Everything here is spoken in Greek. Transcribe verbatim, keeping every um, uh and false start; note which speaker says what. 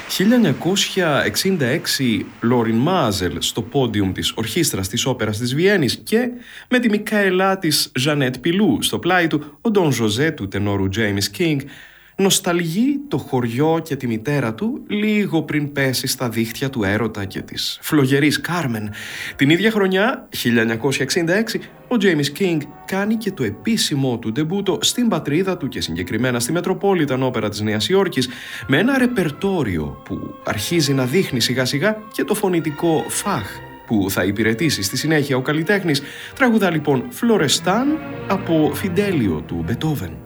Speaker 1: χίλια εννιακόσια εξήντα έξι Λόριν Μάζελ στο πόντιουμ της Ορχήστρας της Όπερας της Βιέννης και με τη Μικαελά της Ζανέτ Πιλού στο πλάι του ο Ντον Ζωζέ του τενόρου Τζέιμις Κίνγκ νοσταλγεί το χωριό και τη μητέρα του λίγο πριν πέσει στα δίχτυα του έρωτα και της φλογερής Κάρμεν. Την ίδια χρονιά, χίλια εννιακόσια εξήντα έξι, ο Τζέιμις Κίνγκ κάνει και το επίσημό του ντεμπούτο στην πατρίδα του και συγκεκριμένα στη Μετροπόλιταν Όπερα της Νέας Υόρκης με ένα ρεπερτόριο που αρχίζει να δείχνει σιγά σιγά και το φωνητικό φαχ που θα υπηρετήσει στη συνέχεια ο καλλιτέχνης. Τραγουδά λοιπόν Φλορεστάν από Φιντέλιο του Μπετόβεν.